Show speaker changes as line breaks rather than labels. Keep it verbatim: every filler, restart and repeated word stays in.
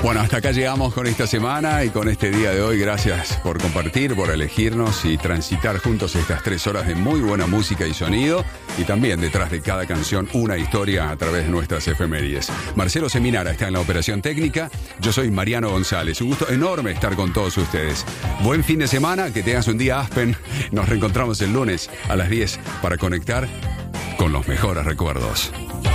Bueno, hasta acá llegamos con esta semana y con este día de hoy. Gracias por compartir, por elegirnos y transitar juntos estas tres horas de muy buena música y sonido. Y también detrás de cada canción una historia a través de nuestras efemérides. Marcelo Seminara está en la operación técnica. Yo soy Mariano González. Un gusto enorme estar con todos ustedes. Buen fin de semana, que tengas un día Aspen. Nos reencontramos el lunes a las diez para conectar con los mejores recuerdos.